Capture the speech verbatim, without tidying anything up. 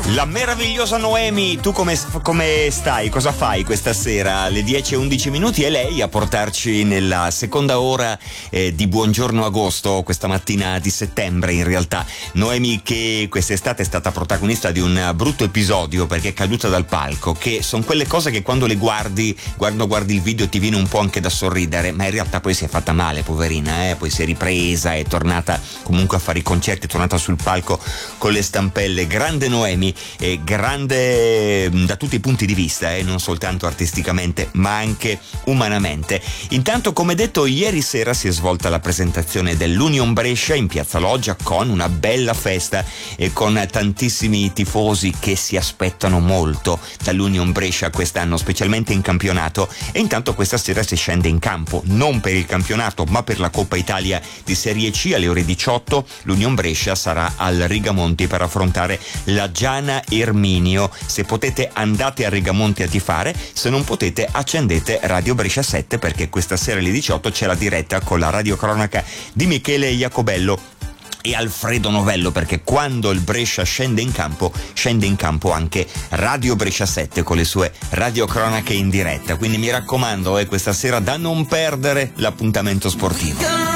La meravigliosa Noemi, tu come, come stai? Cosa fai questa sera? Alle dieci e undici minuti è lei a portarci nella seconda ora eh, di Buongiorno Agosto, questa mattina di settembre in realtà. Noemi che quest'estate è stata protagonista di un brutto episodio perché è caduta dal palco, che sono quelle cose che quando le guardi, quando guardi il video ti viene un po' anche da sorridere, ma in realtà poi si è fatta male, poverina, eh? Poi si è ripresa, è tornata comunque a fare i concerti, è tornata sul palco con le stampelle. Grande Noemi, è grande da tutti i punti di vista, eh, non soltanto artisticamente ma anche umanamente. Intanto, come detto, ieri sera si è svolta la presentazione dell'Union Brescia in Piazza Loggia con una bella festa e con tantissimi tifosi che si aspettano molto dall'Union Brescia quest'anno, specialmente in campionato. E intanto questa sera si scende in campo non per il campionato ma per la Coppa Italia di Serie C. Alle ore diciotto l'Union Brescia sarà al Rigamonti per affrontare la Giana Erminio. Se potete andate a Rigamonti a tifare, se non potete accendete Radio Brescia sette, perché questa sera alle diciotto c'è la diretta con la radiocronaca di Michele Iacobello e Alfredo Novello, perché quando il Brescia scende in campo scende in campo anche Radio Brescia sette con le sue radiocronache in diretta. Quindi mi raccomando, eh, questa sera da non perdere l'appuntamento sportivo.